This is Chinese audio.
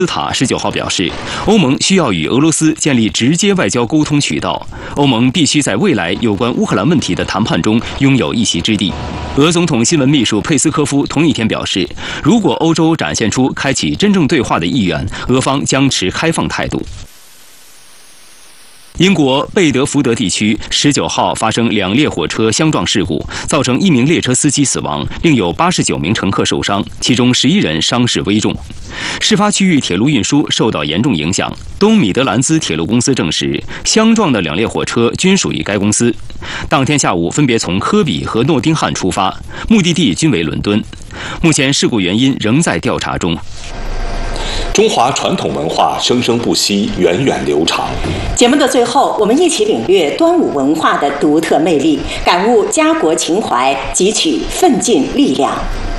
斯塔19号表示，欧盟需要与俄罗斯建立直接外交沟通渠道，欧盟必须在未来有关乌克兰问题的谈判中拥有一席之地。俄总统新闻秘书佩斯科夫同一天表示，如果欧洲展现出开启真正对话的意愿，俄方将持开放态度。英国贝德福德地区19号发生2列火车相撞事故，造成1名列车司机死亡，另有89名乘客受伤，其中11人伤势危重。事发区域铁路运输受到严重影响。东米德兰兹铁路公司证实，相撞的2列火车均属于该公司。当天下午分别从科比和诺丁汉出发，目的地均为伦敦。目前事故原因仍在调查中。 中华传统文化生生不息，源远流长。 节目的最后，我们一起领略端午文化的独特魅力，感悟家国情怀，汲取奋进力量。